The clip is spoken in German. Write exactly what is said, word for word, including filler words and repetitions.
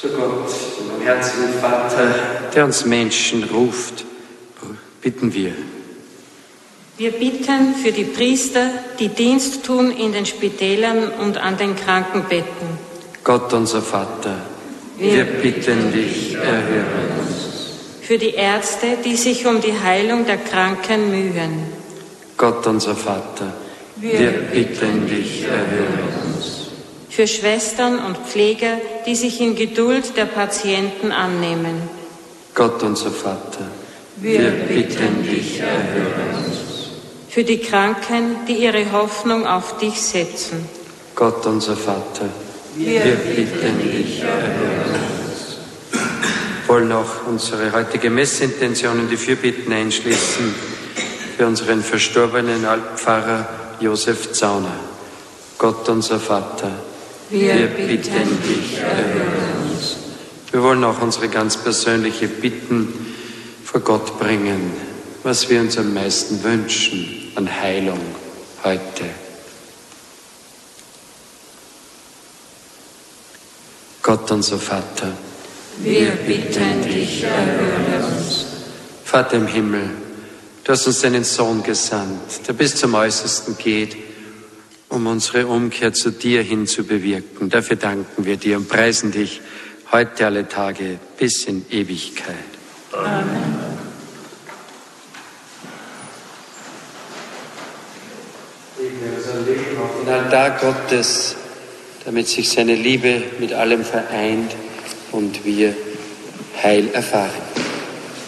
Zu Gott, dem barmherzigen Vater, der uns Menschen ruft, bitten wir. Wir bitten für die Priester, die Dienst tun in den Spitälern und an den Krankenbetten. Gott, unser Vater, wir, wir bitten dich, erhöre uns. Für die Ärzte, die sich um die Heilung der Kranken mühen. Gott, unser Vater, wir, wir bitten dich, erhöre uns. Für Schwestern und Pfleger, die sich in Geduld der Patienten annehmen. Gott, unser Vater, wir, wir bitten dich, erhöre uns. Für die Kranken, die ihre Hoffnung auf dich setzen. Gott, unser Vater, wir, wir bitten dich, erhöre uns. Wir wollen auch unsere heutige Messintention in die Fürbitten einschließen für unseren verstorbenen Altpfarrer Josef Zauner. Gott, unser Vater, wir, wir bitten dich, erhöre uns. Wir wollen auch unsere ganz persönliche Bitten vor Gott bringen, was wir uns am meisten wünschen an Heilung heute. Gott, unser Vater, wir bitten dich, erhöre uns. Vater im Himmel, du hast uns deinen Sohn gesandt, der bis zum Äußersten geht, um unsere Umkehr zu dir hin zu bewirken. Dafür danken wir dir und preisen dich heute alle Tage bis in Ewigkeit. Amen. Legen wir unser Leben auf den Altar Gottes, damit sich seine Liebe mit allem vereint und wir Heil erfahren.